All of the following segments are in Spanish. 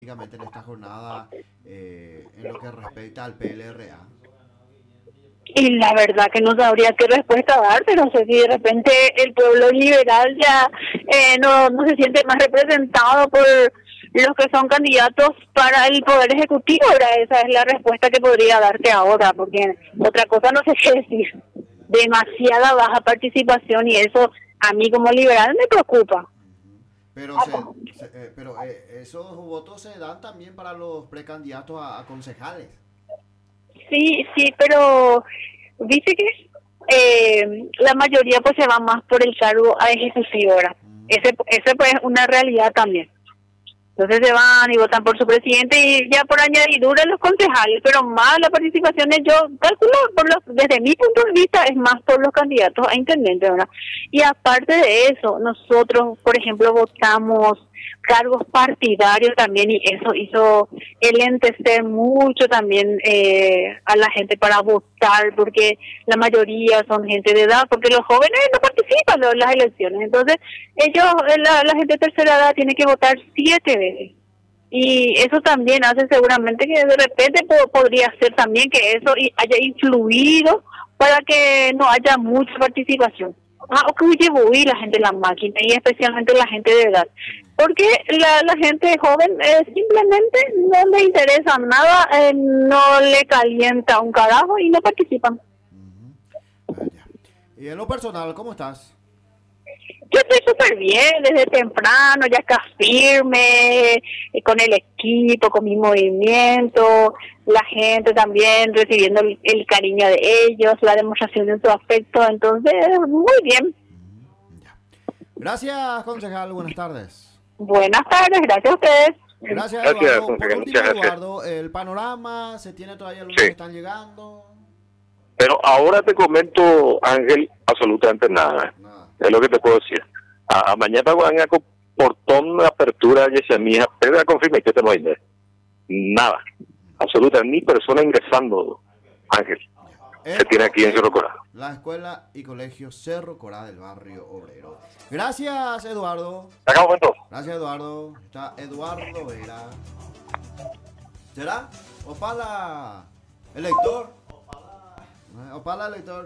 en esta jornada en lo que respecta al PLRA? Y la verdad que no sabría qué respuesta darte, no sé si de repente el pueblo liberal ya no se siente más representado por los que son candidatos para el Poder Ejecutivo. Ahora esa es la respuesta que podría darte ahora, porque otra cosa no sé qué decir. Demasiada baja participación y eso a mí como liberal me preocupa. Pero, esos votos se dan también para los precandidatos a concejales. Sí, sí, pero dice que la mayoría pues se va más por el cargo a ejecutivo ahora. Ese pues es una realidad también. Entonces se van y votan por su presidente y ya por añadidura los concejales, pero más la participación yo calculo desde mi punto de vista es más por los candidatos a intendente, ¿verdad? Y aparte de eso, nosotros, por ejemplo, votamos cargos partidarios también y eso hizo enlentecer mucho también a la gente para votar, porque la mayoría son gente de edad, porque los jóvenes no participan en las elecciones. Entonces ellos, la gente de tercera edad tiene que votar 7 veces. Y eso también hace seguramente que de repente podría ser también que eso haya influido para que no haya mucha participación. O que llevó y la gente de la máquina y especialmente la gente de edad. Porque la gente joven simplemente no le interesa nada, no le calienta un carajo y no participan. Vaya. Y en lo personal, ¿cómo estás? Yo estoy súper bien, desde temprano, ya acá firme, con el equipo, con mi movimiento, la gente también recibiendo el cariño de ellos, la demostración de su afecto, entonces, muy bien. Ya. Gracias, concejal, buenas tardes. Buenas tardes, gracias a ustedes. Gracias, Eduardo. Por último, Eduardo, el panorama, ¿se tiene todavía algunos que están llegando? Pero ahora te comento, Ángel, absolutamente nada. Es lo que te puedo decir. Mañana van a portón de apertura de esa mía, pero ya confirme que te no hay nada. Absolutamente, ni persona ingresando, Ángel. Se tiene aquí en Cerro Corá. La escuela y colegio Cerro Corá del barrio obrero. Gracias, Eduardo. Acá un momento. Gracias, Eduardo. Está Eduardo Vera. ¿Será? Opala, elector. Opala, elector.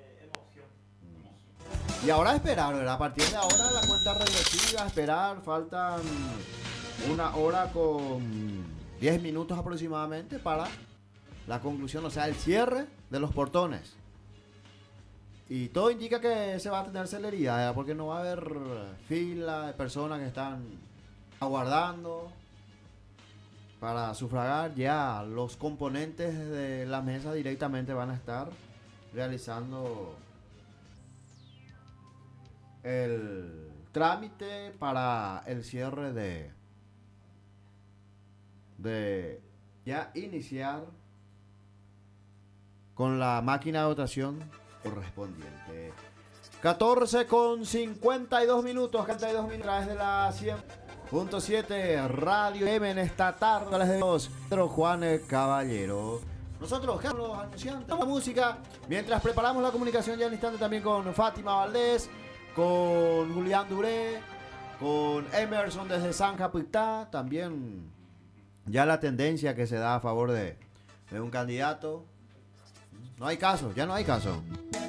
Y ahora esperar, ¿verdad? A partir de ahora la cuenta regresiva, esperar, faltan 1 hora con 10 minutos aproximadamente para la conclusión, o sea, el cierre de los portones. Y todo indica que se va a tener celeridad, ¿eh? Porque no va a haber fila de personas que están aguardando para sufragar. Ya los componentes de la mesa directamente van a estar realizando el trámite para el cierre de ya iniciar con la máquina de votación correspondiente. 14:52 minutos, 42 minutos a través de la 100.7 Radio M en esta tarde. Les debemos Pedro Juan Caballero. Nosotros, los anunciantes, la música, mientras preparamos la comunicación ya al instante también con Fátima Valdés, con Julián Duré, con Emerson desde San Capitá, también ya la tendencia que se da a favor de un candidato. No hay caso, ya no hay caso.